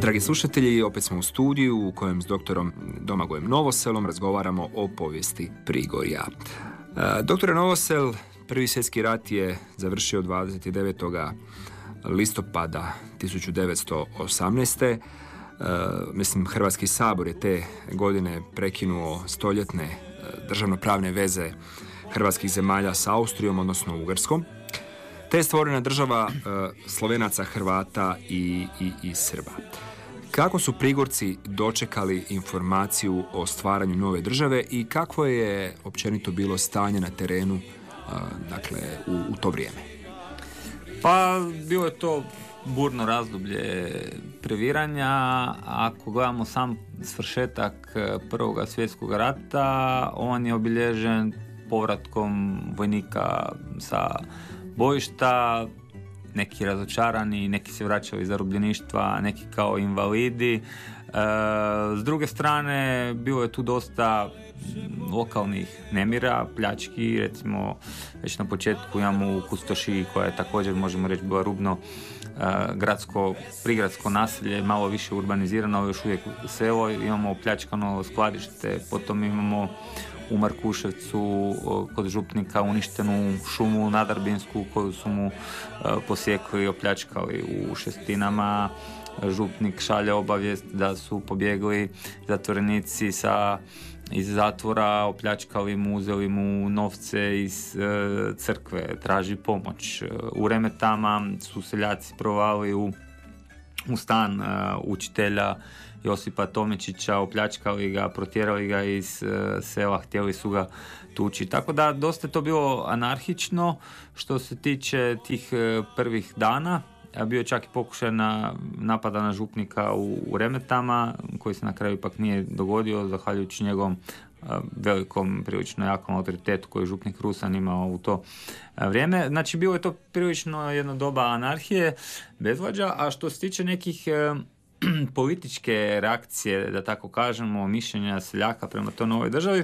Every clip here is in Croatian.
Dragi slušatelji, opet smo u studiju u kojem s doktorom Domagojem Novoselom razgovaramo o povijesti Prigorja. Doktore Novosel, Prvi svjetski rat je završio 29. listopada 1918. Hrvatski sabor je te godine prekinuo stoljetne državnopravne veze hrvatskih zemalja sa Austrijom, odnosno Ugarskom. Te je stvorena država Slovenaca, Hrvata i Srba. Kako su Prigorci dočekali informaciju o stvaranju nove države i kakvo je općenito bilo stanje na terenu u to vrijeme? Pa bilo je to burno razdoblje previranja. Ako gledamo sam svršetak Prvog svjetskog rata, on je obilježen povratkom vojnika sa bojišta, neki razočarani, neki se vraćaju iz zarobljeništva, neki kao invalidi. S druge strane, bilo je tu dosta lokalnih nemira, pljački, recimo već na početku imamo u Kustošiji, koja je također, možemo reći, bila rubno prigradsko naselje, malo više urbanizirano, još uvijek selo, imamo pljačkano skladište, potom imamo u Markuševcu kod župnika uništenu šumu nadarbinsku koju su mu posjekli i opljačkali u Šestinama. Župnik šalje obavijest da su pobjegli zatvorenici iz zatvora, opljačkali mu, uzeli mu novce iz crkve, traži pomoć. U Remetama su seljaci provali u stan učitelja Josipa Tomičića, opljačkali ga, protjerali ga iz sela, htjeli su ga tući. Tako da dosta je to bilo anarhično što se tiče tih prvih dana. Bio je čak i pokušaj napada na župnika u Remetama, koji se na kraju ipak nije dogodio, zahvaljujući njegovom velikom, prilično jakom autoritetu koji je župnik Rusan imao u to vrijeme. Znači, bilo je to prilično jedno doba anarhije, bezvlađa, a što se tiče nekih političke reakcije, da tako kažemo, mišljenja seljaka prema toj novoj državi,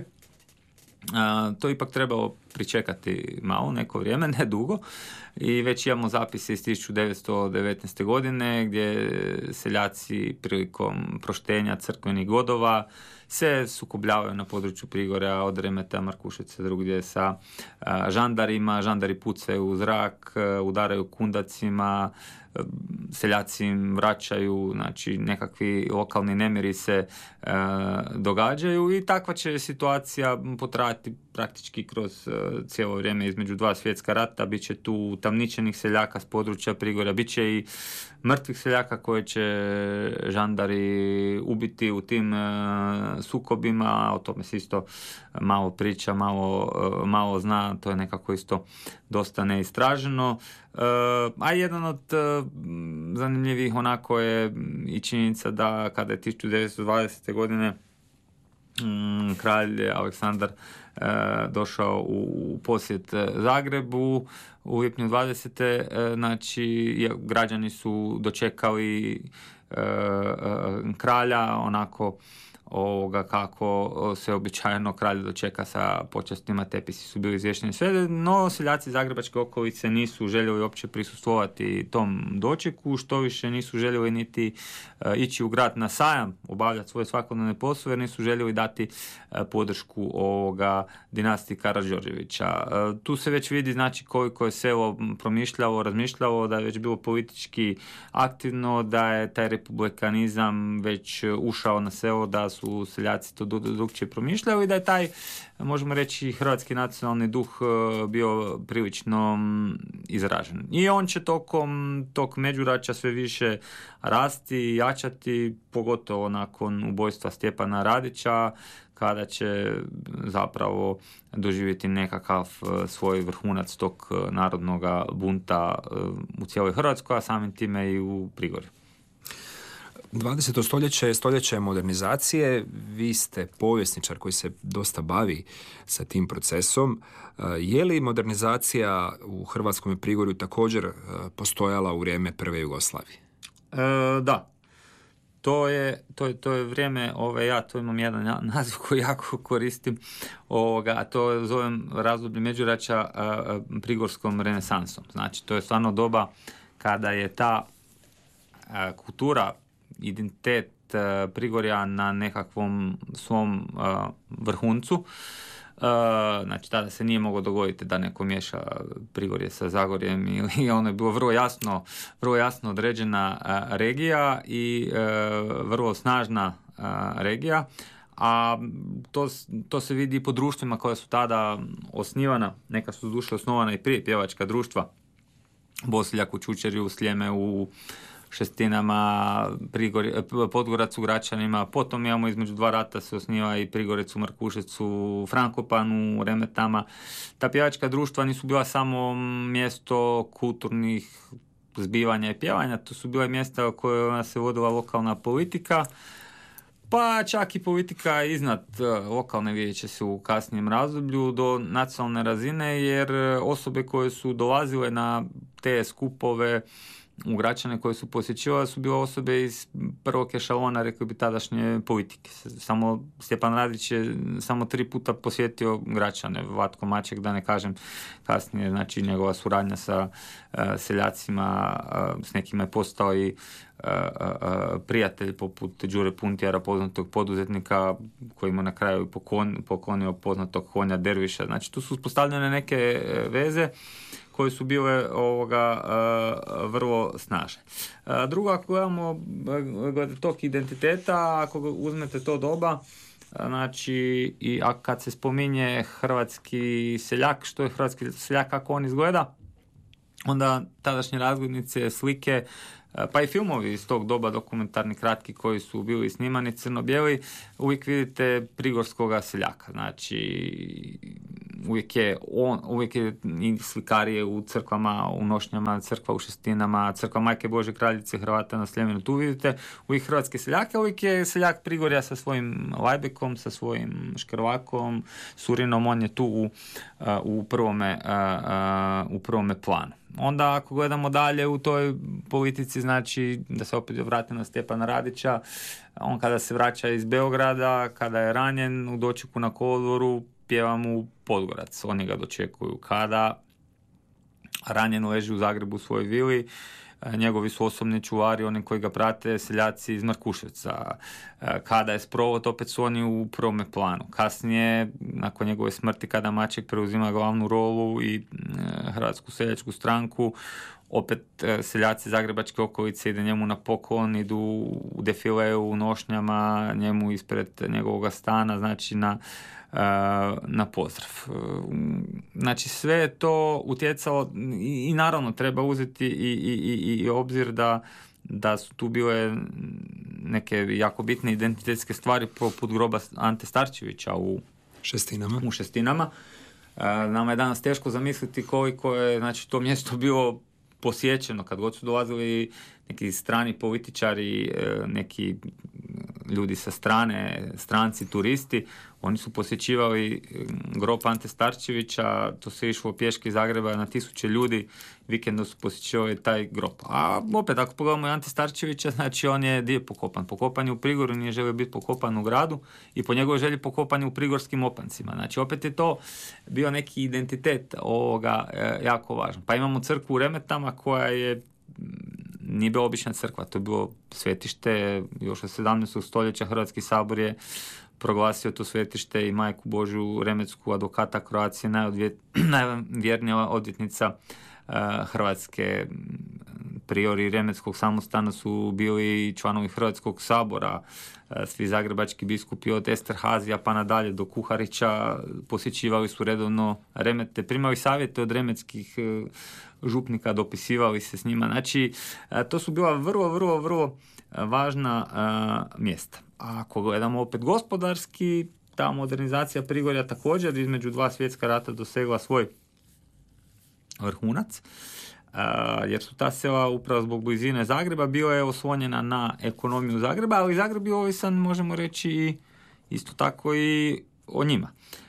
to ipak trebalo pričekati malo, neko vrijeme, ne dugo, i već imamo zapise iz 1919. godine gdje seljaci prilikom proštenja crkvenih godova se sukobljavaju na području Prigorja, od Remeta, Markuševca, drugdje sa žandarima, žandari pucaju u zrak, udaraju kundacima, seljaci im vraćaju, znači nekakvi lokalni nemiri se događaju i takva će situacija potrajati praktički kroz cijelo vrijeme između dva svjetska rata. Biće tu tamničenih seljaka s područja Prigorja, bit će i mrtvih seljaka koje će žandari ubiti u tim sukobima. O tome se isto malo priča, malo zna, to je nekako isto dosta neistraženo. A jedan od zanimljivih onako je i činjenica da kada je 1920. godine kralj Aleksandar došao u posjet Zagrebu u lipnju 20. Znači, građani su dočekali kralja onako kako se običajno kralj dočeka sa počastima, tepisi su bili izvješteni sve, no seljaci zagrebačke okolice nisu željeli uopće prisustvovati tom dočeku, što više nisu željeli niti ići u grad na sajam, obavljati svoje svakodnevne poslove, jer nisu željeli dati podršku dinastiji Karađorđevića. Tu se već vidi, znači, koliko je selo promišljalo, razmišljalo, da je već bilo politički aktivno, da je taj republikanizam već ušao na selo, da su seljaci to drugčije promišljali i da je taj, možemo reći, hrvatski nacionalni duh bio prilično izražen. I on će tokom tog međuračja sve više rasti i jačati, pogotovo nakon ubojstva Stjepana Radića, kada će zapravo doživjeti nekakav svoj vrhunac tog narodnog bunta u cijeloj Hrvatskoj, a samim time i u Prigorju. 20. stoljeće je stoljeće modernizacije. Vi ste povjesničar koji se dosta bavi sa tim procesom. Je li modernizacija u Hrvatskom Prigorju također postojala u vrijeme prve Jugoslavije? Da. To je vrijeme, ja to imam jedan naziv koji jako koristim, a to zovem razdoblje međuračja prigorskom renesansom. Znači, to je stvarno doba kada je ta kultura identitet Prigorja na nekakvom svom vrhuncu. Znači, tada se nije moglo dogoditi da neko miješa Prigorje sa Zagorjem i ono je bilo vrlo jasno određena regija i vrlo snažna regija, a to se vidi po društvima koja su tada osnivana, neka su duše osnovana i prije pjevačka društva, Bosiljak u Čučerju, Sljeme u Šestinama, Podgorac u Gračanima, potom imamo između dva rata se osniva i Prigorec u Markuševcu, Frankopan u Remetama. Ta pjevačka društva nisu bila samo mjesto kulturnih zbivanja i pjevanja, to su bila mjesta u kojima se vodila lokalna politika, pa čak i politika iznad lokalne vijeće se u kasnijem razdoblju do nacionalne razine, jer osobe koje su dolazile na te skupove u Gračane koje su posjećivale su bile osobe iz prvog ešalona, rekao bi, tadašnje politike. Samo Stjepan Radić je samo 3 puta posjetio Gračane, Vlatko Maček, da ne kažem kasnije, znači njegova suradnja sa seljacima, s nekima je postao i prijatelj poput Đure Puntijara, poznatog poduzetnika koji mu na kraju poklonio poznatog konja Derviša. Znači tu su uspostavljene neke veze koje su bile vrlo snažne. Drugo, ako gledamo glede tog identiteta, ako uzmete to doba, znači i kad se spominje hrvatski seljak, što je hrvatski seljak, kako on izgleda, onda tadašnje razglednice, slike, pa i filmovi iz tog doba, dokumentarni kratki koji su bili snimani crno-bijeli, uvijek vidite prigorskoga seljaka. Znači, uvijek je i slikarije u crkvama, u nošnjama, crkva u Šestinama, crkva Majke Bože Kraljice Hrvata na Sljemenu. Tu vidite uvijek hrvatske seljake, uvijek je seljak Prigorja sa svojim lajbekom, sa svojim škrvakom, surinom, on je tu u prvome planu. Onda ako gledamo dalje u toj politici, znači da se opet vratim na Stjepana Radića, on kada se vraća iz Beograda, kada je ranjen u dočeku na kolodvoru, pjeva mu Podgorac, oni ga dočekuju. Kada ranjen leži u Zagrebu u svojoj vili, njegovi su osobni čuvari, oni koji ga prate, seljaci iz Markuševca. Kada je sprovod, opet su oni u prvome planu. Kasnije, nakon njegove smrti, kada Maček preuzima glavnu rolu i Hrvatsku seljačku stranku, opet seljaci zagrebačke okolice ide njemu na poklon, idu u defileu, u nošnjama, njemu ispred njegovog stana, znači na pozdrav. Znači sve je to utjecalo i naravno treba uzeti i obzir da su tu bile neke jako bitne identitetske stvari poput groba Ante Starčevića u Šestinama. Nama je danas teško zamisliti koliko je, znači, to mjesto bilo posjećeno kad god su dolazili neki strani političari, neki ljudi sa strane, stranci, turisti, oni su posjećivali grob Ante Starčevića, to se išlo pješke iz Zagreba na 1000 ljudi, vikendom su posjećivali taj grob. A opet, ako pogledamo Ante Starčevića, znači on je gdje pokopan? Pokopan je u Prigorju, nije želio biti pokopan u gradu i po njegovoj želji pokopan je u prigorskim opancima. Znači opet je to bio neki identitet ovoga jako važan. Pa imamo crkvu u Remetama koja je nije bila obična crkva, to je bilo svetište, još od 17. stoljeća Hrvatski sabor je proglasio to svetište i Majku Božju Remetsku, advokata Kroacije, najvjernija odvjetnica Hrvatske. Priori Remetskog samostana su bili članovi Hrvatskog sabora, svi zagrebački biskupi od Esterhazija pa nadalje do Kuharića posjećivali su redovno Remete, primali savjete od remetskih župnika, dopisivali se s njima. Znači, to su bila vrlo važna mjesta. A ako gledamo opet gospodarski, ta modernizacija Prigorja također između 2 svjetska rata dosegla svoj vrhunac, jer su ta sela upravo zbog blizine Zagreba bila je oslonjena na ekonomiju Zagreba, ali Zagreb je ovisan, možemo reći, isto tako i o njima.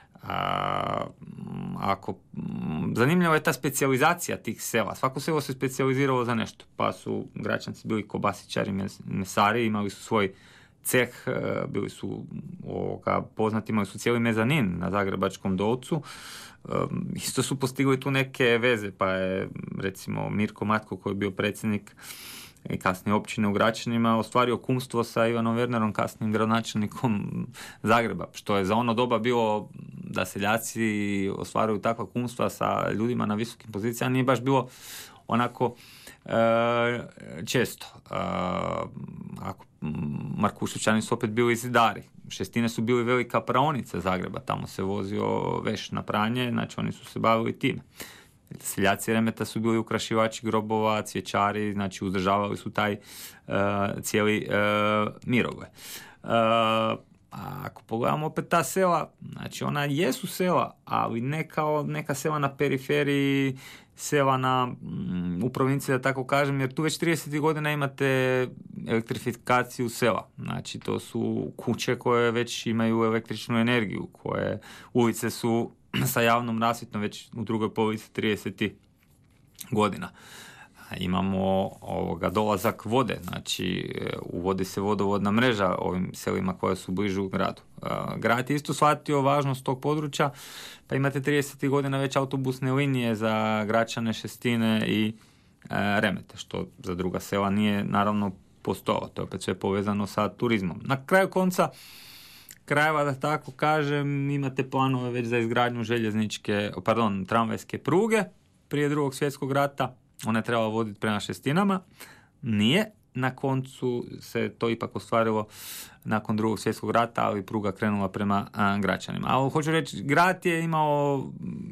Zanimljiva je ta specijalizacija tih sela. Svako selo se specijaliziralo za nešto, pa su Gračanci bili kobasičari, mesari, imali su svoj ceh, bili su poznati, imali su cijeli mezanin na Zagrebačkom Dolcu. Isto su postigli tu neke veze, pa je recimo Mirko Matko, koji je bio predsjednik i kasnije općine u Gračanima ostvario kumstvo sa Ivanom Wernerom, kasnijim gradonačelnikom Zagreba, što je za ono doba bilo da seljaci ostvaruju takva kumstva sa ljudima na visokim pozicijama, nije baš bilo onako često. Ako Markuševčani su opet bili zidari. Šestine su bili velika praonica Zagreba, tamo se vozio veš na pranje, znači oni su se bavili time. Seljaci Remeta su bili ukrašivači grobova, cvjećari, znači uzdržavali su taj cijeli Mirogoj. Ako pogledamo opet ta sela, znači ona jesu sela, ali ne kao neka sela na periferiji, sela u provinciji, da tako kažem, jer tu već 30 godina imate elektrifikaciju sela. Znači to su kuće koje već imaju električnu energiju, koje ulice su sa javnom rasvjetom već u drugoj polovici 30 godina. Imamo dolazak vode, znači uvodi se vodovodna mreža ovim selima koje su bližu gradu. Grad je isto shvatio važnost tog područja, pa imate 30 godina već autobusne linije za Gračane, Šestine i Remete, što za druga sela nije naravno postojalo. To je opet sve povezano sa turizmom. Na kraju konca krajeva, da tako kažem, imate planove već za izgradnju tramvajske pruge prije Drugog svjetskog rata. Ona je trebala voditi prema Šestinama. Nije. Na koncu se to ipak ostvarilo nakon Drugog svjetskog rata, ali pruga krenula prema Gračanima. Ali hoću reći, grad je imao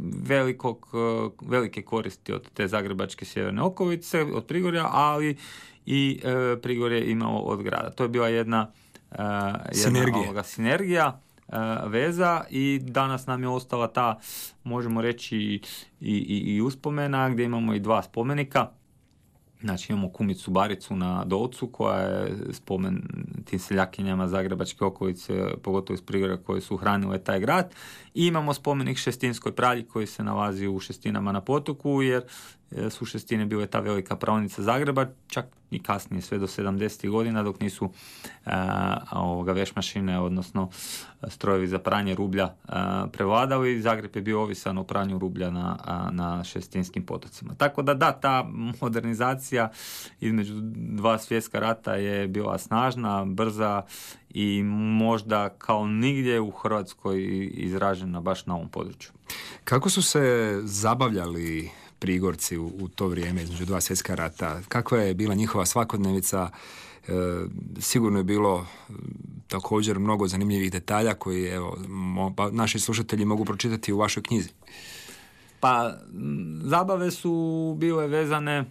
velike koristi od te zagrebačke sjeverne okolice, od Prigorja, ali i Prigorje imao od grada. To je bila jedna sinergija, veza, i danas nam je ostala ta, možemo reći, i uspomena, gdje imamo i dva spomenika. Znači imamo kumicu Baricu na Dolcu, koja je spomen tim seljakinjama zagrebačke okolice, pogotovo iz Prigorja, koje su hranile taj grad. I imamo spomenik Šestinskoj pralji koji se nalazi u Šestinama na potoku, jer su Šestine bile ta velika praonica Zagreba, čak i kasnije, sve do 70. godina, dok nisu vešmašine, odnosno strojevi za pranje rublja prevladali. Zagreb je bio ovisan o pranju rublja na Šestinskim potocima. Tako da, ta modernizacija između dva svjetska rata je bila snažna, brza i možda kao nigdje u Hrvatskoj izražena baš na ovom području. Kako su se zabavljali Prigorci u to vrijeme između dva svjetska rata? Kakva je bila njihova svakodnevica? Sigurno je bilo također mnogo zanimljivih detalja koji naši slušatelji mogu pročitati u vašoj knjizi. Pa, zabave su bile vezane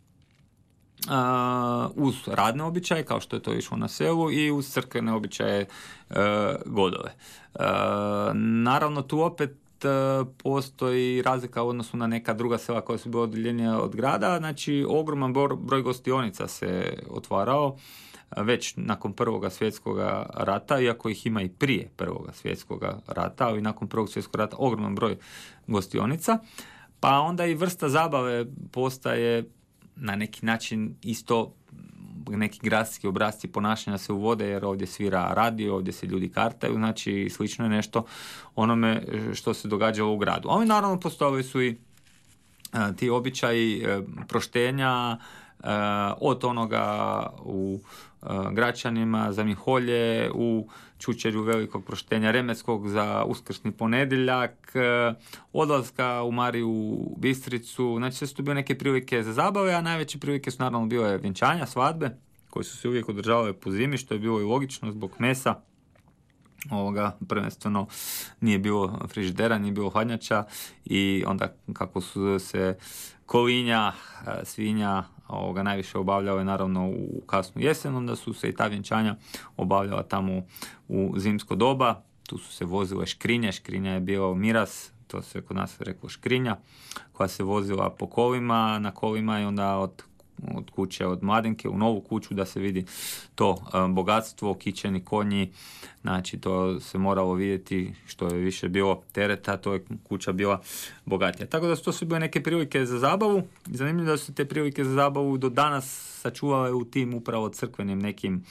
uz radne običaje, kao što je to išlo na selu, i uz crkvene običaje, godove. Naravno, tu opet postoji razlika u odnosu na neka druga sela koja su bila oddeljenija od grada. Znači, ogroman broj gostionica se otvarao već nakon Prvog svjetskog rata, iako ih ima i prije Prvog svjetskog rata, ali nakon Prvog svjetskog rata ogroman broj gostionica. Pa onda i vrsta zabave postaje na neki način isto, neki gradski obrasci ponašanja se uvode, jer ovdje svira radio, ovdje se ljudi kartaju, znači slično je nešto onome što se događalo u gradu. Ali naravno postojali su i ti običaji proštenja, od onoga u Gračanima za Miholje, u Čučerju velikog proštenja Remetskog za uskrsni ponedjeljak, odlaska u Mariju Bistricu. Znači sve su tu bile neke prilike za zabave, a najveće prilike su naravno bile vjenčanja, svadbe, koje su se uvijek održavale po zimi, što je bilo i logično zbog mesa. Prvenstveno nije bilo frižidera, nije bilo hladnjača, i onda kako su se kolinja, svinja najviše obavljale naravno u kasnu jesen, onda su se i ta vjenčanja obavljala tamo u zimsko doba. Tu su se vozile škrinje, škrinja je bio miras, to se kod nas reklo škrinja, koja se vozila po kolima, na kolima, i onda od kuće od Mladenke u novu kuću da se vidi to bogatstvo, kićeni konji, znači to se moralo vidjeti, što je više bilo tereta, to je kuća bila bogatija. Tako da su to sve bile neke prilike za zabavu. Zanimljivo da su te prilike za zabavu do danas sačuvale u tim upravo crkvenim nekim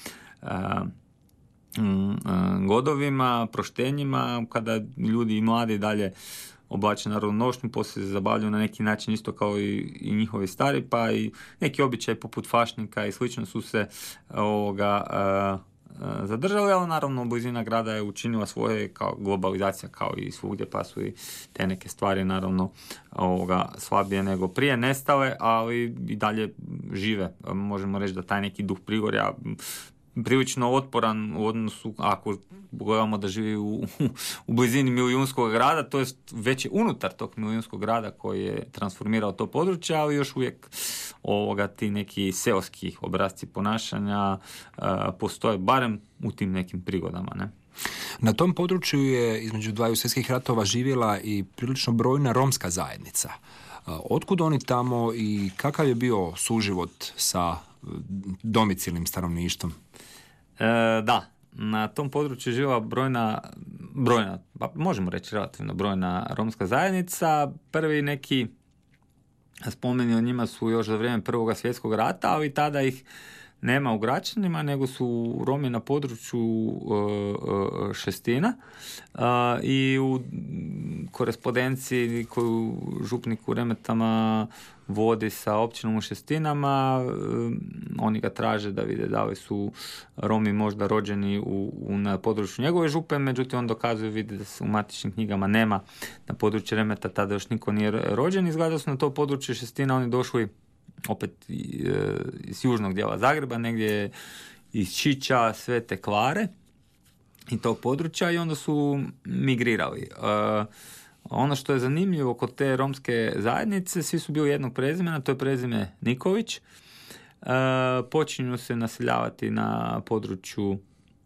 godovima, proštenjima, kada ljudi i mladi dalje oblače narodnu nošnju, poslije se zabavljaju na neki način isto kao i njihovi stari, pa i neki običaj poput fašnika i slično su se zadržali, ali naravno blizina grada je učinila svoje, kao globalizacija kao i svugdje, pa su i te neke stvari naravno slabije nego prije nestale, ali i dalje žive. Možemo reći da taj neki duh Prigorja prilično otporan u odnosu, ako gledamo da živi u blizini milijunskog grada, to jest već je unutar tog milijunskog grada koji je transformirao to područje, ali još uvijek ti neki seoski obrasci ponašanja postoje barem u tim nekim prigodama, ne? Na tom području je između dvaju svjetskih ratova živjela i prilično brojna romska zajednica. Otkud oni tamo i kakav je bio suživot sa domicilnim stanovništvom? Da, na tom području živa brojna, pa možemo reći relativno brojna romska zajednica. Prvi neki spomeni o njima su još za vrijeme Prvog svjetskog rata, ali tada ih nema u Gračanima, nego su Romi na području Šestina i u korespondenciji koju župnik u Remetama vodi sa općinom u Šestinama, oni ga traže da vide da li su Romi možda rođeni na području njegove župe, međutim on dokazuje, vidi da se u matičnim knjigama nema na području Remeta, tada još niko nije rođen. Izgleda su na to područje Šestina oni došli opet iz južnog dijela Zagreba, negdje iz Čića, Svete Klare i tog područja, i onda su migrirali. Ono što je zanimljivo kod te romske zajednice, svi su bili jednog prezimena, to je prezime Niković. Počinju se naseljavati na području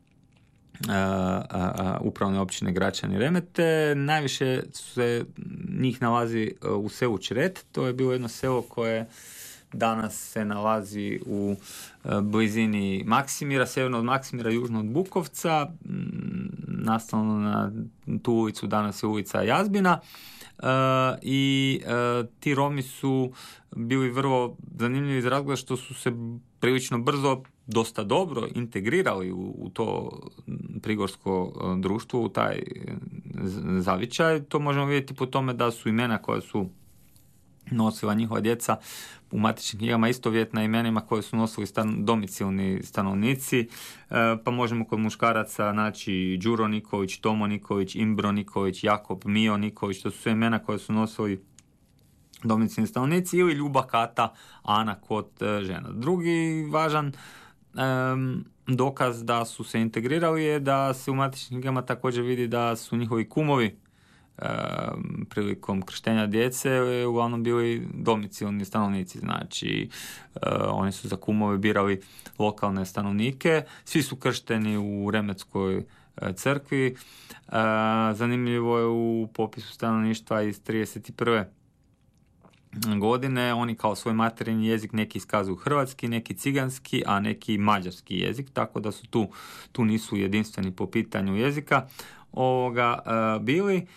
upravne općine Gračani Remete. Najviše se njih nalazi u selu Čret, to je bilo jedno selo koje danas se nalazi u blizini Maksimira, sjeverno od Maksimira, južno od Bukovca. Nastavno na tu ulicu danas je ulica Jazbina. I ti Romi su bili vrlo zanimljivi iz razloga što su se prilično brzo, dosta dobro integrirali u to prigorsko društvo, u taj zavičaj. To možemo vidjeti po tome da su imena koja su nosila njihova djeca u matičnim knjigama istovjetna imenima koje su nosili domicilni stanovnici, pa možemo kod muškaraca naći Đuro Niković, Tomo Niković, Imbro Niković, Jakob, Mio Niković, to su sve imena koje su nosili domicilni stanovnici, ili Ljuba, Kata, Ana kod žena. Drugi važan dokaz da su se integrirali je da se u matičnim knjigama također vidi da su njihovi kumovi prilikom krštenja djece uglavnom bili domicilni stanovnici, znači oni su za kumove birali lokalne stanovnike, svi su kršteni u Remetskoj crkvi. Zanimljivo je u popisu stanovništva iz 31. godine oni kao svoj materinji jezik neki iskazuju hrvatski, neki ciganski, a neki mađarski jezik, tako da su tu nisu jedinstveni po pitanju jezika bili.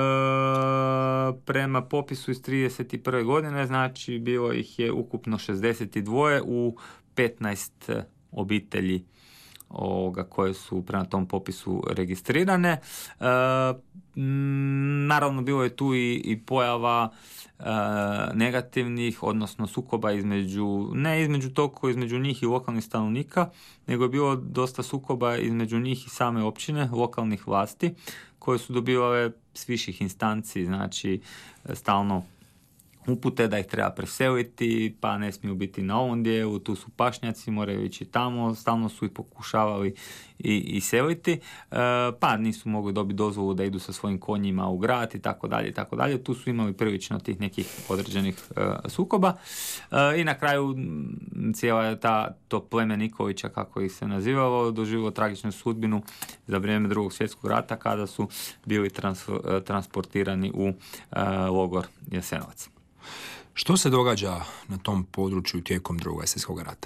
Prema popisu iz 31. godine, znači bilo ih je ukupno 62 u 15 obitelji koje su prema tom popisu registrirane. Naravno bilo je tu i pojava negativnih, odnosno sukoba između njih i lokalnih stanovnika, nego je bilo dosta sukoba između njih i same općine, lokalnih vlasti, koje su dobivale s viših instanci, znači stalno upute da ih treba preseliti, pa ne smiju biti na ovom dijelu, tu su pašnjaci, moraju ići tamo, stalno su ih pokušavali i seliti, pa nisu mogli dobiti dozvolu da idu sa svojim konjima u grad i tako dalje. Tu su imali prilično tih nekih određenih sukoba i na kraju cijela je to pleme Nikovića, kako ih se nazivalo, doživjelo tragičnu sudbinu za vrijeme Drugog svjetskog rata kada su bili transportirani u logor Jasenovac. Što se događa na tom području tijekom Drugog svjetskog rata?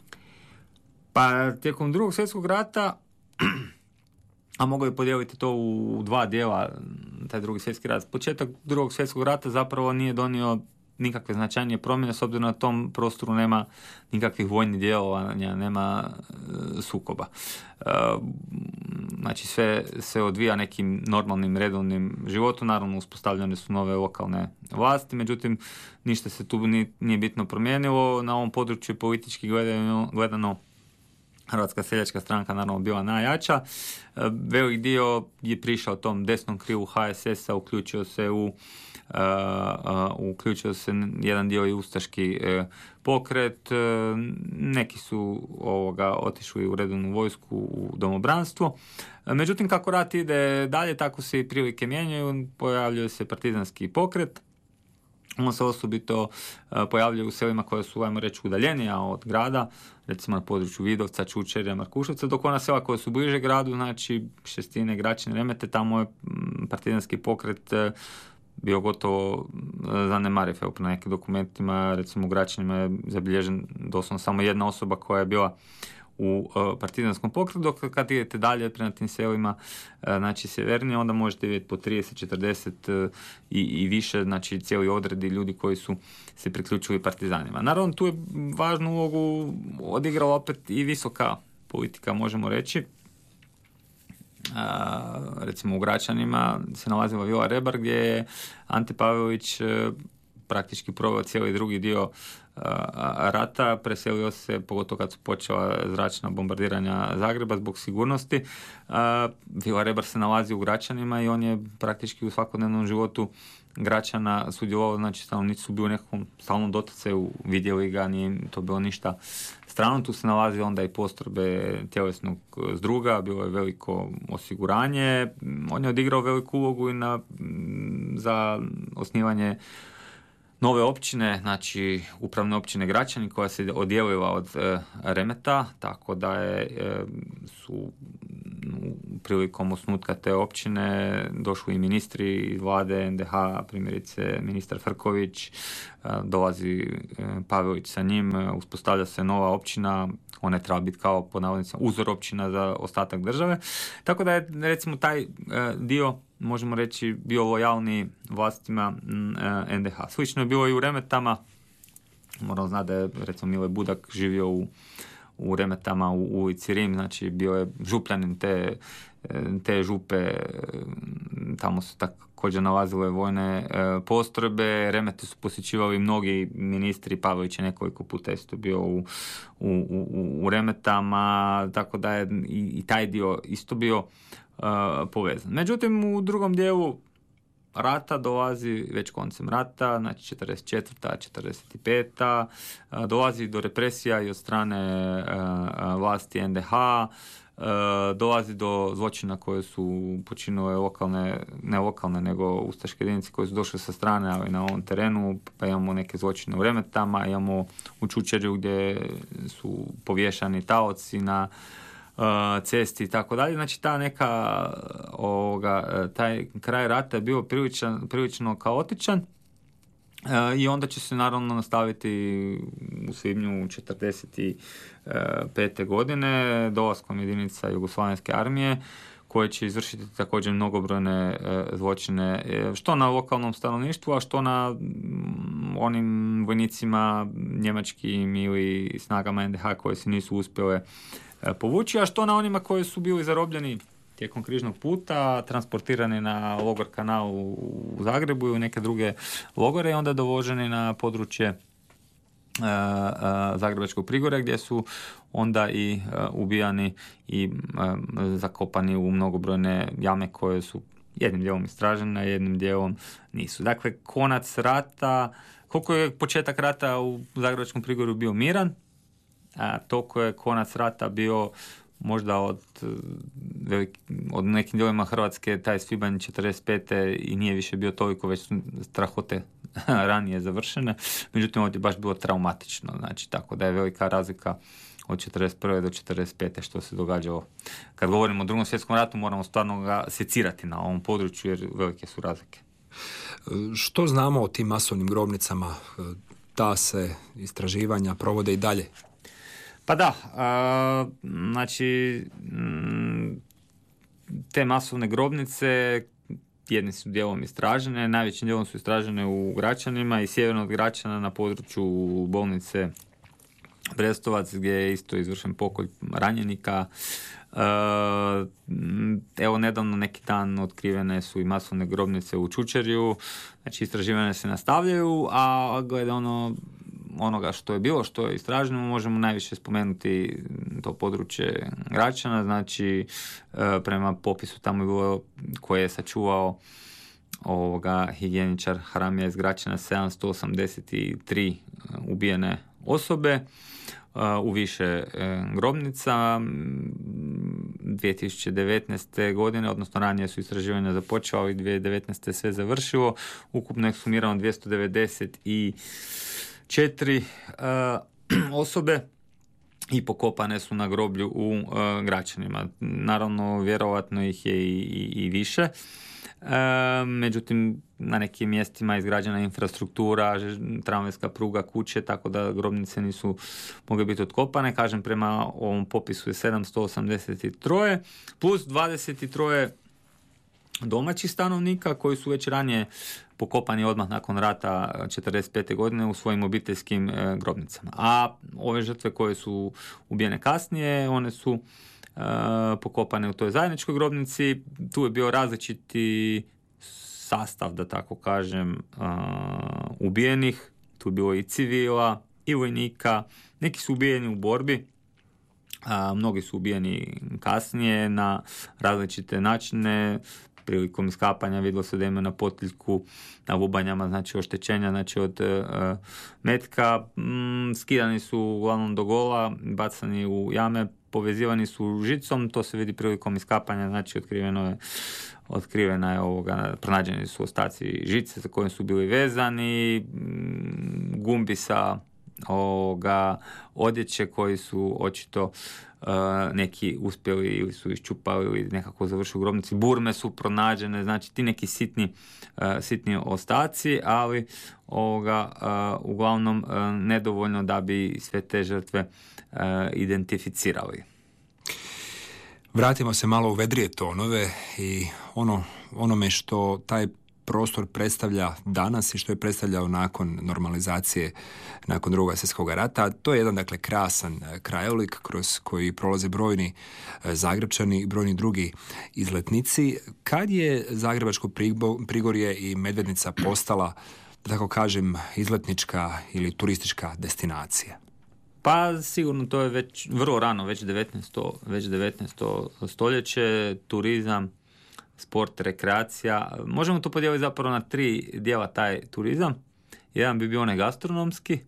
Pa tijekom Drugog svjetskog rata, a mogu je podijeliti to u dva dijela, taj Drugi svjetski rat. Početak Drugog svjetskog rata zapravo nije donio nikakve značajnije promjene, s obzirom na tom prostoru nema nikakvih vojnih djelovanja, nema sukoba. znači sve se odvija nekim normalnim, redovnim životom. Naravno, uspostavljene su nove lokalne vlasti, međutim, ništa se tu nije bitno promijenilo. Na ovom području politički gledano Hrvatska seljačka stranka naravno bila najjača. Velik dio je prišao tom desnom krilu HSS-a, uključio se jedan dio i ustaški pokret. Neki su otišli u redovnu vojsku, u domobranstvo. Međutim, kako rat ide dalje, tako se i prilike mijenjaju. Pojavljuje se partizanski pokret. On se osobito pojavljuje u selima koja su, ajmo reći, udaljenija od grada, recimo na području Vidovca, Čučerja, Markuševca, dok ona sela koja su bliže gradu, znači Šestine, Gračine, Remete, tamo je partizanski pokret bio gotovo zanemariv. Evo, po nekim dokumentima, recimo u Gračinima je zabilježen doslovno samo jedna osoba koja je bila u partizanskom pokretu, dok kad idete dalje prema tim selima, znači sjevernije, onda možete vidjeti po 30, 40 i više, znači cijeli odredi ljudi koji su se priključili partizanima. Naravno, tu je važnu ulogu odigrala opet i visoka politika, možemo reći. Recimo u Gračanima se nalazila Vila Rebar, gdje je Ante Pavelić praktički proveo cijeli drugi dio rata, preselio se, pogotovo kad su počela zračna bombardiranja Zagreba zbog sigurnosti. Vila Rebar se nalazi u Gračanima i on je praktički u svakodnevnom životu Gračana sudjelovao, znači stanovnici su bili u nekom stalnom doticaju, vidjeli ga, nije to bilo ništa strano. Tu se nalazi onda i postrojbe tjelesnog zdruga, bilo je veliko osiguranje. On je odigrao veliku ulogu i za osnivanje nove općine, znači upravne općine Gračani, koja se odjelila od Remeta, tako da su prilikom osnutka te općine došli i ministri iz vlade NDH, primjerice ministar Frković, dolazi Pavelić sa njim, uspostavlja se nova općina, ona je treba biti kao pod navodnicima uzor općina za ostatak države, tako da je recimo taj dio, možemo reći, bio lojalni vlastima NDH. Slično je bilo i u Remetama. Moram znati da je recimo Mile Budak živio u Remetama u ulici Rim, znači bio je župljanin te župe, tamo su također nalazile vojne postrojbe. Remete su posjećivali mnogi ministri, Pavelić je nekoliko puta isto bio u Remetama, tako da je i taj dio isto bio povezan. Međutim, u drugom dijelu rata dolazi već koncem rata, znači 44. 45. Dolazi do represija i od strane vlasti NDH, dolazi do zločina koje su počinile ne lokalne, nego ustaške jedinice koje su došle sa strane, ali na ovom terenu, pa imamo neke zločine u Remetama, imamo u Čučerju gdje su povješani taoci na cesti i tako dalje. Znači taj kraj rata je bio prilično kaotičan i onda će se naravno nastaviti u svibnju 1945. godine dolaskom jedinica Jugoslavenske armije koje će izvršiti također mnogobrojne zločine, što na lokalnom stanovništvu, a što na onim vojnicima njemačkim ili snagama NDH koje se nisu uspjele povući, a što na onima koji su bili zarobljeni tijekom križnog puta, transportirani na logor Kanal u Zagrebu i u neke druge logore i onda dovoženi na područje Zagrebačkog Prigorja, gdje su onda i ubijani i zakopani u mnogobrojne jame koje su jednim dijelom istražene, a jednim dijelom nisu. Dakle, konac rata, koliko je početak rata u Zagrebačkom Prigorju bio miran, toliko je konac rata bio možda od nekim dijelovima Hrvatske taj svibanj 45. i nije više bio toliko, već su strahote ranije završene. Međutim, ovdje je baš bilo traumatično. Znači, tako da je velika razlika od 41. do 45. što se događalo. Kad govorimo o Drugom svjetskom ratu, moramo stvarno ga secirati na ovom području, jer velike su razlike. Što znamo o tim masovnim grobnicama? Ta se istraživanja provode i dalje? Pa da, znači te masovne grobnice jedni su dijelom istražene, najvećim dijelom su istražene u Gračanima i sjeverno od Gračana na području bolnice Brestovac gdje je isto izvršen pokolj ranjenika. Evo nedavno neki dan otkrivene su i masovne grobnice u Čučerju, znači istraživanja se nastavljaju, a glede onoga što je bilo, što je istraženo, možemo najviše spomenuti to područje Gračana, znači prema popisu tamo je bilo koje je sačuvao higijeničar Haramija iz Gračana 783 ubijene osobe u više grobnica. 2019. godine, odnosno ranije su istraživanja započela i 2019. sve završilo. Ukupno je sumirano 294 osobe i pokopane su na groblju u Gračanima. Naravno, vjerovatno ih je i više. Međutim, na nekim mjestima izgrađena infrastruktura, tramvajska pruga, kuće, tako da grobnice nisu mogle biti otkopane. Kažem, prema ovom popisu je 783 plus 23 domaćih stanovnika koji su već ranije pokopani odmah nakon rata 1945. godine u svojim obiteljskim grobnicama. A ove žrtve koje su ubijene kasnije, one su pokopane u toj zajedničkoj grobnici. Tu je bio različiti sastav, da tako kažem, ubijenih. Tu je bilo i civila, i vojnika. Neki su ubijeni u borbi, mnogi su ubijeni kasnije na različite načine. Prilikom iskapanja vidjelo se da ima na potiljku, na vubanjama, znači oštećenja, znači od metka. Skidani su uglavnom do gola, bacani u jame, povezivani su žicom, to se vidi prilikom iskapanja, znači otkrivena je pronađeni su ostaci žice za kojim su bili vezani, gumbi sa odjeće koji su očito neki uspjeli ili su iščupali ili nekako završili u grobnici. Burme su pronađene, znači ti neki sitni ostaci, ali uglavnom nedovoljno da bi sve te žrtve identificirali. Vratimo se malo u vedrije tonove i onome što taj prostor predstavlja danas i što je predstavljao nakon normalizacije, nakon Drugog svjetskog rata. To je jedan, dakle, krasan krajolik kroz koji prolaze brojni Zagrepčani i brojni drugi izletnici. Kad je Zagrebačko Prigorje i Medvednica postala, da tako kažem, izletnička ili turistička destinacija? Pa sigurno to je već vrlo rano, već 19. stoljeće, turizam, sport, rekreacija. Možemo to podijeliti zapravo na 3 dijela taj turizam. Jedan bi bio onaj gastronomski,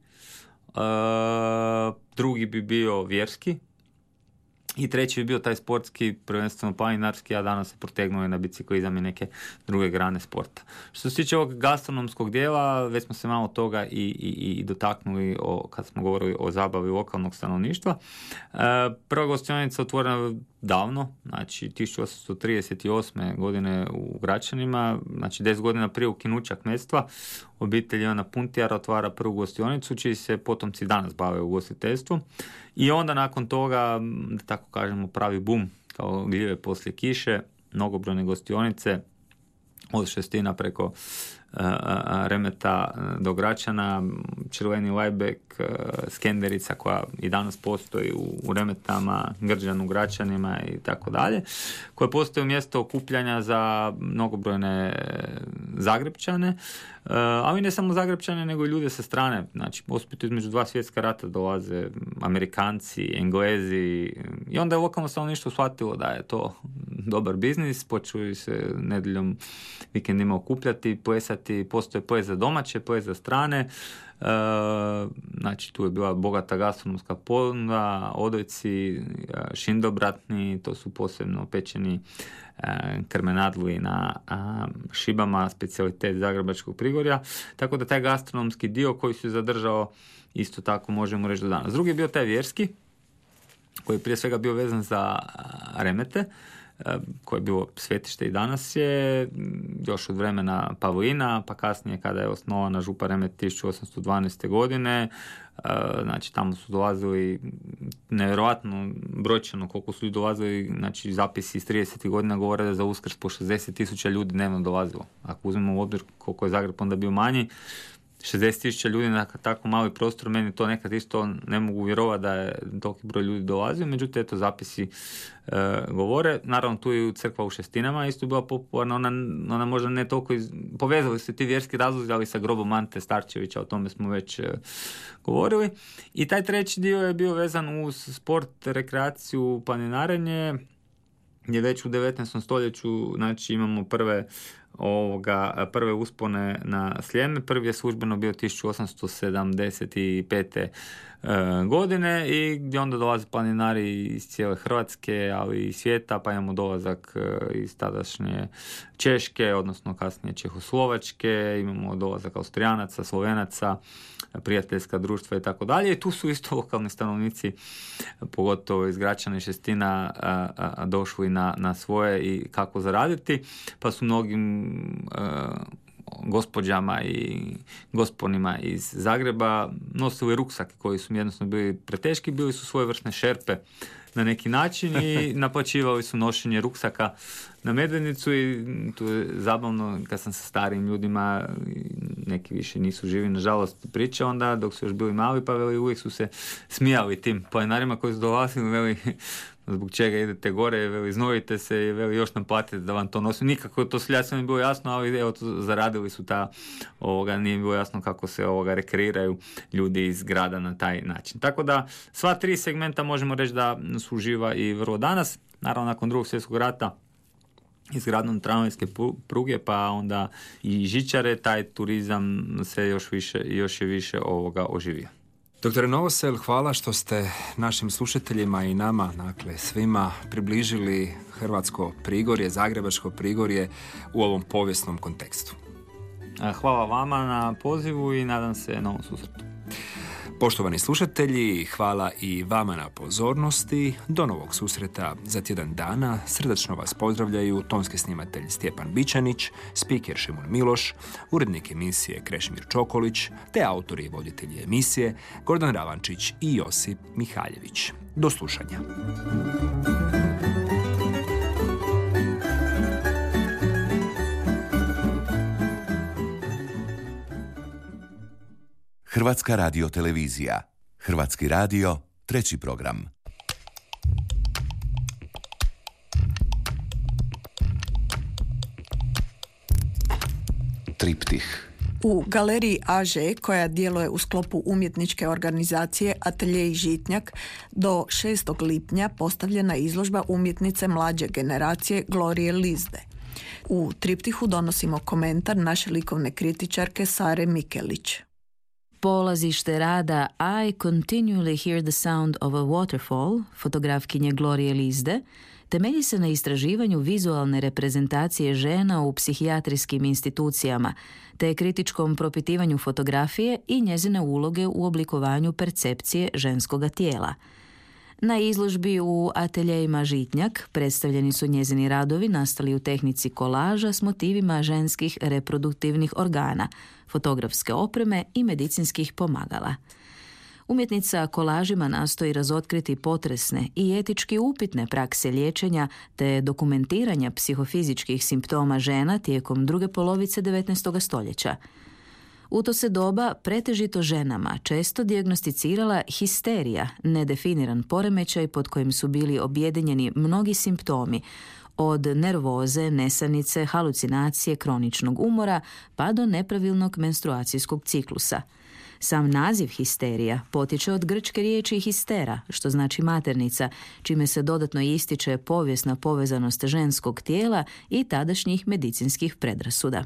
drugi bi bio vjerski i treći bi bio taj sportski, prvenstveno planinarski, a danas se protegnuo na biciklizam i neke druge grane sporta. Što se tiče ovog gastronomskog dijela, već smo se malo toga i dotaknuli kad smo govorili o zabavi lokalnog stanovništva. Prva gostionica otvorena davno, znači 1838. godine u Gračanima, znači 10 godina prije ukinuća kmetstva, obitelj Ivana Puntijara otvara prvu gostionicu, čiji se potomci danas bave ugostiteljstvom. I onda nakon toga, da tako kažemo, pravi bum kao gljive poslije kiše, mnogobrojne gostionice od Šestina preko Remeta do Gračana, Červeni Lajbek, Skenderica koja i danas postoji u Remetama, Grđan u Gračanima i tako dalje, koje postoje mjesto okupljanja za mnogobrojne Zagrepčane, ali ne samo Zagrepčane, nego i ljude sa strane. Znači, ospito između 2 svjetska rata dolaze Amerikanci, Englezi, i onda je lokalno stanovništvo shvatilo da je to dobar biznis, počeli se nedjeljom, vikendima okupljati, plesati, postoje ples za domaće, ples za strane. Znači, tu je bila bogata gastronomska ponuda, odojci, šindobratni, to su posebno pečeni krmenadli na šibama, specijalitet Zagrebačkog Prigorja, tako da taj gastronomski dio koji se zadržao isto tako možemo reći do danas. Drugi je bio taj vjerski, koji je prije svega bio vezan za Remete, koje je bilo svetište i danas je, još od vremena Pavlina, pa kasnije kada je osnovana župa Remet 1812. godine. Znači, tamo su dolazili nevjerojatno brojčano koliko su ljudi dolazili, znači zapisi iz 30. godina govore da za Uskrs po 60,000 ljudi dnevno dolazilo. Ako uzmemo u obzir koliko je Zagreb onda bio manji, 60.000 ljudi na tako mali prostor, meni to nekad isto ne mogu vjerovati da je toliki broj ljudi dolazio, međutim, eto, zapisi govore. Naravno, tu je crkva u Šestinama isto bila popularna, ona možda ne toliko povezali su ti vjerski razlozi, ali sa grobom Ante Starčevića, o tome smo već govorili. I taj treći dio je bio vezan uz sport, rekreaciju, planinarenje, gdje već u 19. stoljeću, znači, imamo prve uspone na Sljeme. Prvi je službeno bio 1875. godine i gdje onda dolaze planinari iz cijele Hrvatske, ali i svijeta, pa imamo dolazak iz tadašnje Češke, odnosno kasnije Čehoslovačke, imamo dolazak Austrijanaca, Slovenaca, prijateljska društva i tako dalje. I tu su isto lokalni stanovnici, pogotovo iz Gračana i Šestina, došli na svoje i kako zaraditi, pa su mnogim gospođama i gospodinima iz Zagreba nosili ruksake koji su jednostavno bili preteški, bili su svojevrsne šerpe na neki način i naplaćivali su nošenje ruksaka na Medvednicu i tu je zabavno kad sam sa starijim ljudima, neki više nisu živi nažalost, priča onda dok su još bili mali, pa veli uvijek su se smijali tim planinarima koji su dolazili, veli zbog čega idete gore, veli znojite se i veli još nam platite da vam to nosim. Nikako to seljacima nije bilo jasno, ali evo, zaradili su nije bilo jasno kako se rekreiraju ljudi iz grada na taj način. Tako da sva tri segmenta možemo reći da su živa i vrlo danas. Naravno, nakon Drugog svjetskog rata izgradnjom tramvajske pruge, pa onda i žičare, taj turizam se još je više oživio. Doktore Novosel, hvala što ste našim slušateljima i nama, dakle svima, približili hrvatsko Prigorje, zagrebačko Prigorje u ovom povijesnom kontekstu. Hvala vama na pozivu i nadam se novom susretu. Poštovani slušatelji, hvala i vama na pozornosti. Do novog susreta za tjedan dana. Srdačno vas pozdravljaju tonski snimatelj Stjepan Bičanić, spiker Šimun Miloš, urednik emisije Krešimir Čokolić, te autori i voditelji emisije Gordan Ravančić i Josip Mihaljević. Do slušanja. Hrvatska radiotelevizija. Hrvatski radio, 3. program. Triptih. U galeriji AŽ, koja djeluje u sklopu umjetničke organizacije Atelje i Žitnjak, do 6. lipnja postavljena izložba umjetnice mlađe generacije Glorije Lizde. U Triptihu donosimo komentar naše likovne kritičarke Sare Mikelić. Polazište rada I continually hear the sound of a waterfall, fotografkinje Glorije Lizde, temelji se na istraživanju vizualne reprezentacije žena u psihijatrijskim institucijama, te kritičkom propitivanju fotografije i njezine uloge u oblikovanju percepcije ženskoga tijela. Na izložbi u ateljejima Žitnjak predstavljeni su njezini radovi nastali u tehnici kolaža s motivima ženskih reproduktivnih organa, fotografske opreme i medicinskih pomagala. Umjetnica kolažima nastoji razotkriti potresne i etički upitne prakse liječenja te dokumentiranja psihofizičkih simptoma žena tijekom druge polovice 19. stoljeća. U to se doba pretežito ženama često dijagnosticirala histerija, nedefiniran poremećaj pod kojim su bili objedinjeni mnogi simptomi, od nervoze, nesanice, halucinacije, kroničnog umora pa do nepravilnog menstruacijskog ciklusa. Sam naziv histerija potječe od grčke riječi histera, što znači maternica, čime se dodatno ističe povijesna povezanost ženskog tijela i tadašnjih medicinskih predrasuda.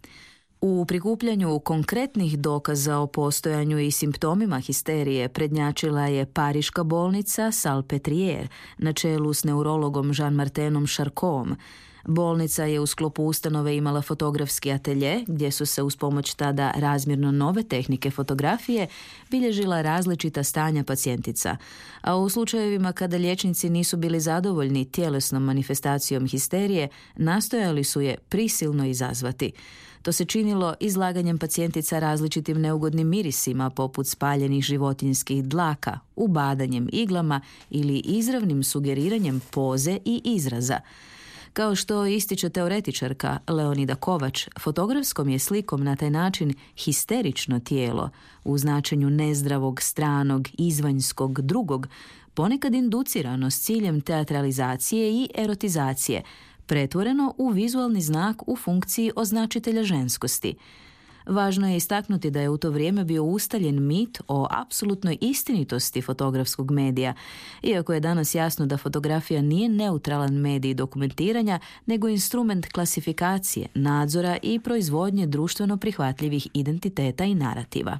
U prikupljanju konkretnih dokaza o postojanju i simptomima histerije prednjačila je Pariška bolnica Salpêtrière na čelu s neurologom Jean-Martinom Charcotom. Bolnica je u sklopu ustanove imala fotografski atelje gdje su se uz pomoć tada razmjerno nove tehnike fotografije bilježila različita stanja pacijentica, a u slučajevima kada liječnici nisu bili zadovoljni tjelesnom manifestacijom histerije, nastojali su je prisilno izazvati. To se činilo izlaganjem pacijentica različitim neugodnim mirisima poput spaljenih životinjskih dlaka, ubadanjem iglama ili izravnim sugeriranjem poze i izraza. Kao što ističe teoretičarka Leonida Kovač, fotografskom je slikom na taj način histerično tijelo, u značenju nezdravog, stranog, izvanjskog, drugog, ponekad inducirano s ciljem teatralizacije i erotizacije, pretvoreno u vizualni znak u funkciji označitelja ženskosti. Važno je istaknuti da je u to vrijeme bio ustaljen mit o apsolutnoj istinitosti fotografskog medija, iako je danas jasno da fotografija nije neutralan medij dokumentiranja, nego instrument klasifikacije, nadzora i proizvodnje društveno prihvatljivih identiteta i narativa.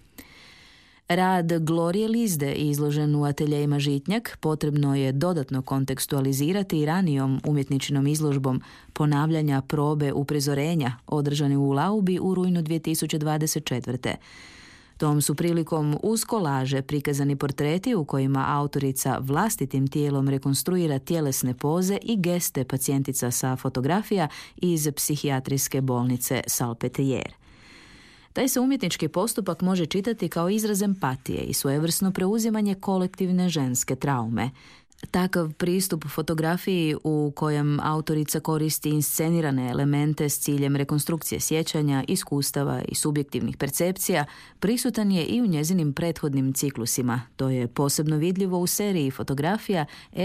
Rad Glorije Lizde, izložen u ateljejima Žitnjak, potrebno je dodatno kontekstualizirati i ranijom umjetničinom izložbom ponavljanja probe uprizorenja održane u Laubi u rujnu 2024. Tom su prilikom uz kolaže prikazani portreti u kojima autorica vlastitim tijelom rekonstruira tjelesne poze i geste pacijentica sa fotografija iz psihijatrijske bolnice Salpêtrière. Taj se umjetnički postupak može čitati kao izraz empatije i svojevrsno preuzimanje kolektivne ženske traume. Takav pristup fotografiji u kojem autorica koristi inscenirane elemente s ciljem rekonstrukcije sjećanja, iskustava i subjektivnih percepcija prisutan je i u njezinim prethodnim ciklusima. To je posebno vidljivo u seriji fotografija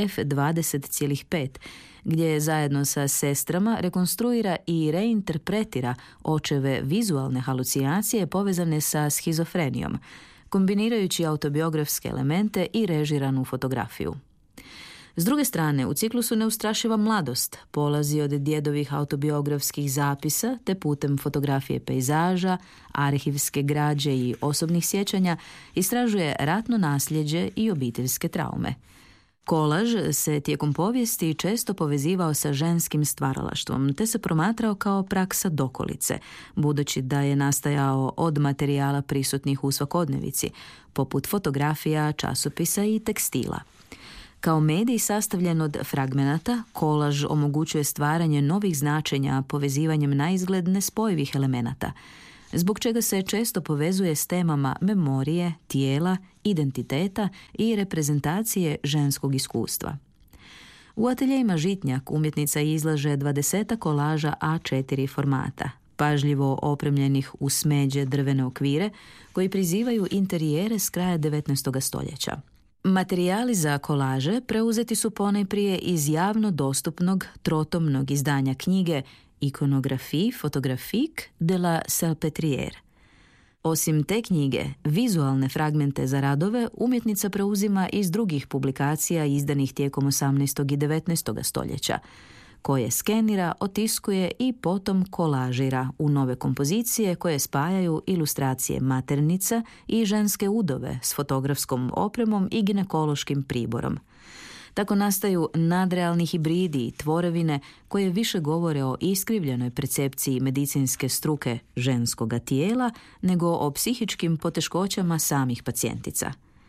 F20,5, gdje zajedno sa sestrama rekonstruira i reinterpretira očeve vizualne halucinacije povezane sa schizofrenijom, kombinirajući autobiografske elemente i režiranu fotografiju. S druge strane, u ciklusu Neustrašiva mladost polazi od djedovih autobiografskih zapisa te putem fotografije pejzaža, arhivske građe i osobnih sjećanja istražuje ratno nasljeđe i obiteljske traume. Kolaž se tijekom povijesti često povezivao sa ženskim stvaralaštvom, te se promatrao kao praksa dokolice, budući da je nastajao od materijala prisutnih u svakodnevici, poput fotografija, časopisa i tekstila. Kao medij sastavljen od fragmenata, kolaž omogućuje stvaranje novih značenja povezivanjem naizgled nespojivih elemenata, zbog čega se često povezuje s temama memorije, tijela, identiteta i reprezentacije ženskog iskustva. U ateljejima Žitnjak umjetnica izlaže 20 kolaža A4 formata, pažljivo opremljenih u smeđe drvene okvire koji prizivaju interijere s kraja 19. stoljeća. Materijali za kolaže preuzeti su ponajprije iz javno dostupnog trotomnog izdanja knjige Iconographie photographique de la Salpêtrière. Osim te knjige, vizualne fragmente za radove umjetnica preuzima iz drugih publikacija izdanih tijekom 18. i 19. stoljeća, koje skenira, otiskuje i potom kolažira u nove kompozicije koje spajaju ilustracije maternica i ženske udove s fotografskom opremom i ginekološkim priborom. Tako nastaju nadrealni hibridi i tvorevine koje više govore o iskrivljenoj percepciji medicinske struke ženskoga tijela nego o psihičkim poteškoćama samih pacijentica.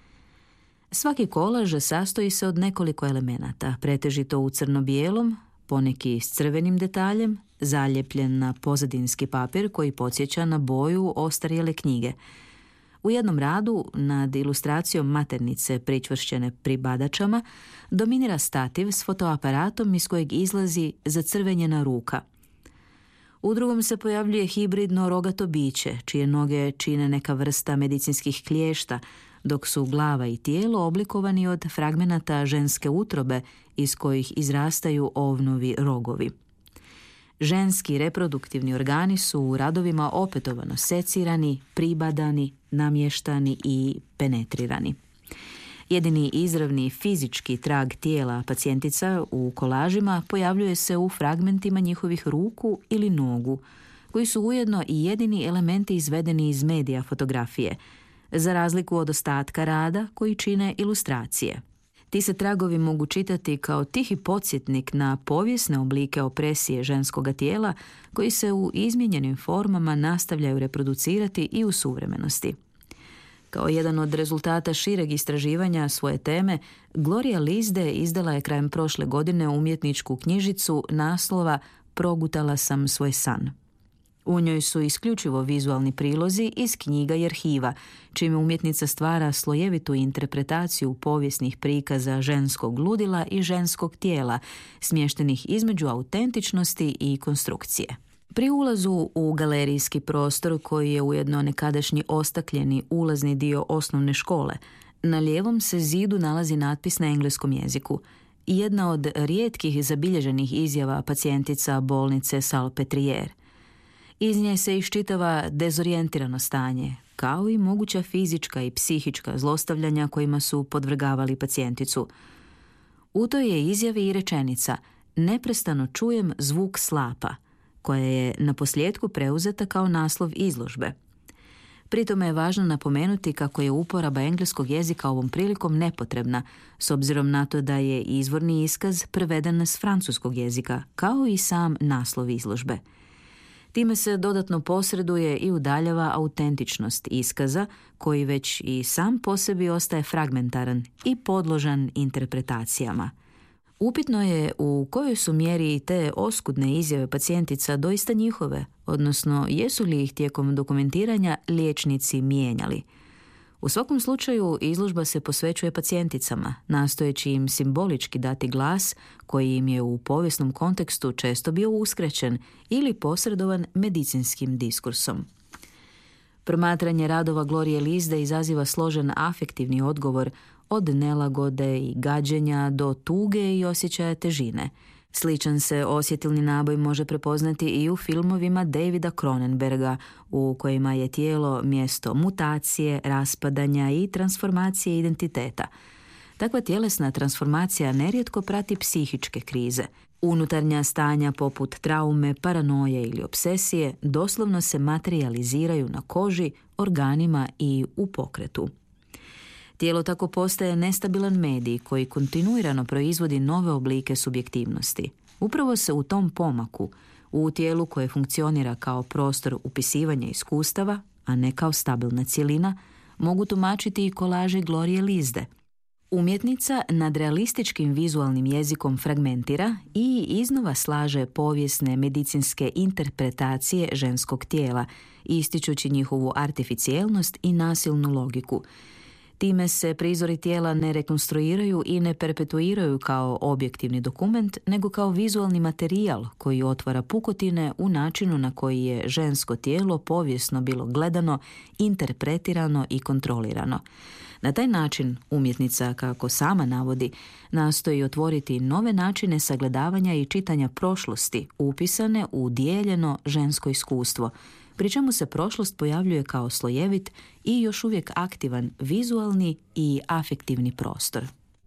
Svaki kolaž sastoji se od nekoliko elemenata, pretežito u crno-bijelom, poneki s crvenim detaljem, zaljepljen na pozadinski papir koji podsjeća na boju ostarjele knjige. U jednom radu, nad ilustracijom maternice pričvršćene pribadačama, dominira stativ s fotoaparatom iz kojeg izlazi zacrvenjena ruka. U drugom se pojavljuje hibridno rogato biće, čije noge čine neka vrsta medicinskih kliješta, dok su glava i tijelo oblikovani od fragmenata ženske utrobe iz kojih izrastaju ovnovi rogovi. Ženski reproduktivni organi su u radovima opetovano secirani, pribadani, namještani i penetrirani. Jedini izravni fizički trag tijela pacijentica u kolažima pojavljuje se u fragmentima njihovih ruku ili nogu, koji su ujedno i jedini elementi izvedeni iz medija fotografije, za razliku od ostatka rada koji čine ilustracije. Ti se tragovi mogu čitati kao tihi podsjetnik na povijesne oblike opresije ženskoga tijela koji se u izmijenjenim formama nastavljaju reproducirati i u suvremenosti. Kao jedan od rezultata šireg istraživanja svoje teme, Glorija Lizde izdala je krajem prošle godine umjetničku knjižicu naslova Progutala sam svoj san. U njoj su isključivo vizualni prilozi iz knjiga i arhiva, čime umjetnica stvara slojevitu interpretaciju povijesnih prikaza ženskog ludila i ženskog tijela, smještenih između autentičnosti i konstrukcije. Pri ulazu u galerijski prostor, koji je ujedno nekadašnji ostakljeni ulazni dio osnovne škole, na lijevom se zidu nalazi natpis na engleskom jeziku. Jedna od rijetkih zabilježenih izjava pacijentica bolnice Salpêtrière. Iz nje se iščitava dezorijentirano stanje, kao i moguća fizička i psihička zlostavljanja kojima su podvrgavali pacijenticu. U toj je izjavi i rečenica "Neprestano čujem zvuk slapa", koja je naposljetku preuzeta kao naslov izložbe. Pritome je važno napomenuti kako je uporaba engleskog jezika ovom prilikom nepotrebna, s obzirom na to da je izvorni iskaz preveden s francuskog jezika, kao i sam naslov izložbe. Time se dodatno posreduje i udaljava autentičnost iskaza, koji već i sam po sebi ostaje fragmentaran i podložan interpretacijama. Upitno je u kojoj su mjeri te oskudne izjave pacijentica doista njihove, odnosno jesu li ih tijekom dokumentiranja liječnici mijenjali. U svakom slučaju izložba se posvećuje pacijenticama, nastojeći im simbolički dati glas koji im je u povijesnom kontekstu često bio uskraćen ili posredovan medicinskim diskursom. Promatranje radova Glorije Lizde izaziva složen afektivni odgovor, od nelagode i gađenja do tuge i osjećaja težine. Sličan se osjetilni naboj može prepoznati i u filmovima Davida Cronenberga, u kojima je tijelo mjesto mutacije, raspadanja i transformacije identiteta. Takva tjelesna transformacija nerijetko prati psihičke krize. Unutarnja stanja poput traume, paranoje ili obsesije doslovno se materijaliziraju na koži, organima i u pokretu. Tijelo tako postaje nestabilan medij koji kontinuirano proizvodi nove oblike subjektivnosti. Upravo se u tom pomaku, u tijelu koje funkcionira kao prostor upisivanja iskustava, a ne kao stabilna cjelina, mogu tumačiti i kolaži Glorije Lizde. Umjetnica nad realističkim vizualnim jezikom fragmentira i iznova slaže povijesne medicinske interpretacije ženskog tijela, ističući njihovu artificijelnost i nasilnu logiku. Time se prizori tijela ne rekonstruiraju i ne perpetuiraju kao objektivni dokument, nego kao vizualni materijal koji otvara pukotine u načinu na koji je žensko tijelo povijesno bilo gledano, interpretirano i kontrolirano. Na taj način umjetnica, kako sama navodi, nastoji otvoriti nove načine sagledavanja i čitanja prošlosti upisane u dijeljeno žensko iskustvo, pri čemu se prošlost pojavljuje kao slojevit i još uvijek aktivan vizualni i afektivni prostor.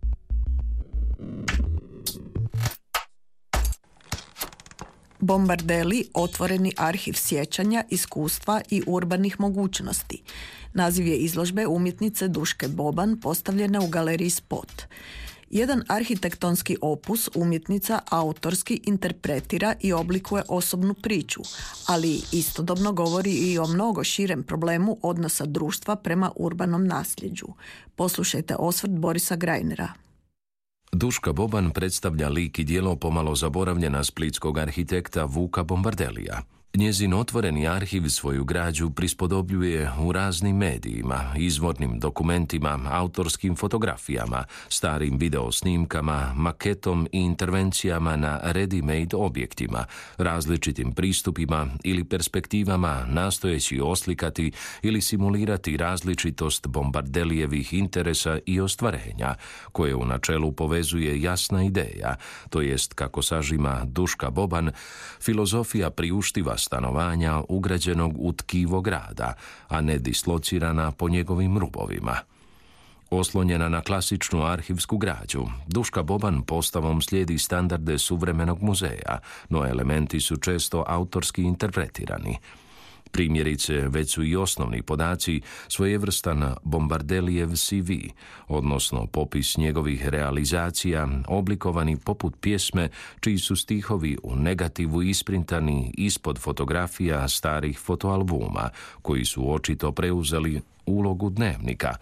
Bombardelli, otvoreni arhiv sjećanja, iskustva i urbanih mogućnosti. Naziv je izložbe umjetnice Duške Boban, postavljene u galeriji Spot. Jedan arhitektonski opus umjetnica autorski interpretira i oblikuje osobnu priču, ali istodobno govori i o mnogo širem problemu odnosa društva prema urbanom nasljeđu. Poslušajte osvrt Borisa Grajnera. Duška Boban predstavlja lik i djelo pomalo zaboravljena splitskog arhitekta Vuka Bombardellija. Njezin otvoreni arhiv svoju građu prispodobljuje u raznim medijima, izvornim dokumentima, autorskim fotografijama, starim videosnimkama, maketom i intervencijama na ready-made objektima, različitim pristupima ili perspektivama nastojeći oslikati ili simulirati različitost Bombardelijevih interesa i ostvarenja, koje u načelu povezuje jasna ideja, to jest, kako sažima Duška Boban, filozofija priuštiva stanovanja ugrađenog u tkivo grada, a ne dislocirana po njegovim rubovima. Oslonjena na klasičnu arhivsku građu, Duška Boban postavom slijedi standarde suvremenog muzeja, no elementi su često autorski interpretirani. Primjerice, već su i osnovni podaci svojevrstan Bombardellijev CV, odnosno popis njegovih realizacija, oblikovani poput pjesme čiji su stihovi u negativu isprintani ispod fotografija starih fotoalbuma, koji su očito preuzeli ulogu dnevnika.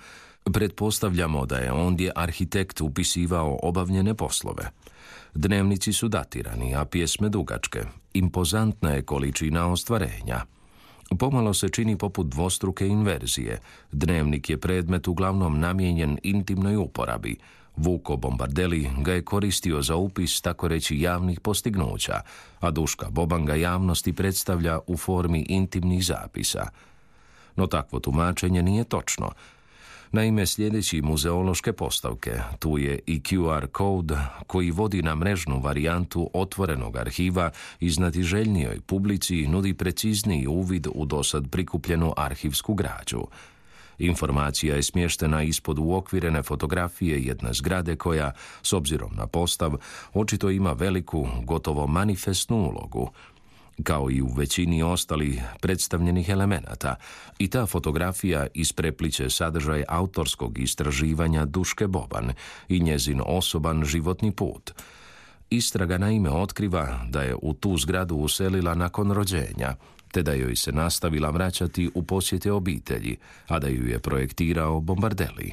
Pretpostavljamo da je ondje arhitekt upisivao obavljene poslove. Dnevnici su datirani, a pjesme dugačke. Impozantna je količina ostvarenja. Pomalo se čini poput dvostruke inverzije. Dnevnik je predmet uglavnom namijenjen intimnoj uporabi. Vuko Bombardeli ga je koristio za upis tako reći javnih postignuća, a Duška Boban ga javnosti predstavlja u formi intimnih zapisa. No takvo tumačenje nije točno. Naime, sljedeći muzeološke postavke, tu je i QR kod koji vodi na mrežnu varijantu otvorenog arhiva i znatiželjnijoj publici nudi precizniji uvid u dosad prikupljenu arhivsku građu. Informacija je smještena ispod uokvirene fotografije jedne zgrade koja, s obzirom na postav, očito ima veliku, gotovo manifestnu ulogu, kao i u većini ostalih predstavljenih elemenata, i ta fotografija isprepliće sadržaj autorskog istraživanja Duške Boban i njezin osoban životni put. Istraga naime otkriva da je u tu zgradu uselila nakon rođenja, te da joj se nastavila vraćati u posjete obitelji, a da ju je projektirao Bombardeli.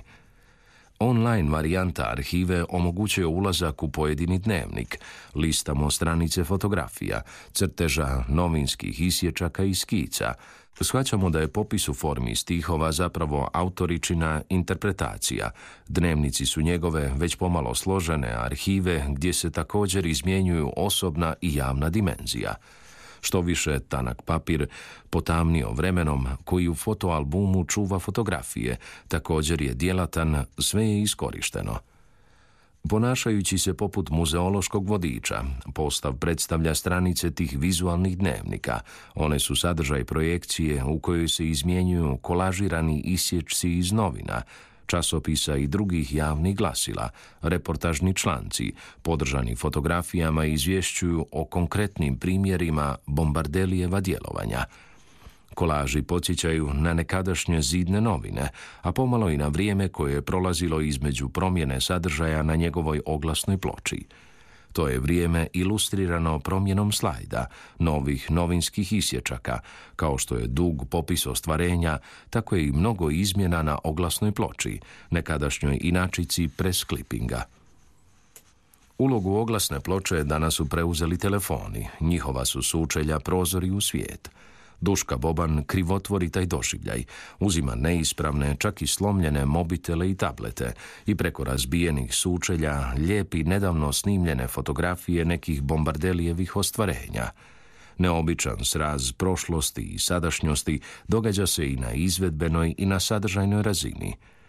Online varijanta arhive omogućuje ulazak u pojedini dnevnik, listamo stranice fotografija, crteža, novinskih isječaka i skica. Shvaćamo da je popis u formi stihova zapravo autoričina interpretacija. Dnevnici su njegove već pomalo složene arhive gdje se također izmjenjuju osobna i javna dimenzija. Što više, tanak papir, potamnio vremenom, koji u fotoalbumu čuva fotografije, također je djelatan, sve je iskorišteno. Ponašajući se poput muzeološkog vodiča, postav predstavlja stranice tih vizualnih dnevnika. One su sadržaj projekcije u kojoj se izmjenjuju kolažirani isječci iz novina, časopisa i drugih javnih glasila, reportažni članci, podržani fotografijama izvješćuju o konkretnim primjerima Bombardelijeva djelovanja. Kolaži podsjećaju na nekadašnje zidne novine, a pomalo i na vrijeme koje je prolazilo između promjene sadržaja na njegovoj oglasnoj ploči. To je vrijeme ilustrirano promjenom slajda, novih novinskih isječaka, kao što je dug popis ostvarenja, tako je i mnogo izmjena na oglasnoj ploči, nekadašnjoj inačici press clippinga. Ulogu oglasne ploče danas su preuzeli telefoni, njihova su sučelja prozori u svijet. Duška Boban krivotvori taj doživljaj, uzima neispravne, čak i slomljene mobitele i tablete i preko razbijenih sučelja lijepi nedavno snimljene fotografije nekih Bombardelijevih ostvarenja. Neobičan sraz prošlosti i sadašnjosti događa se i na izvedbenoj i na sadržajnoj razini.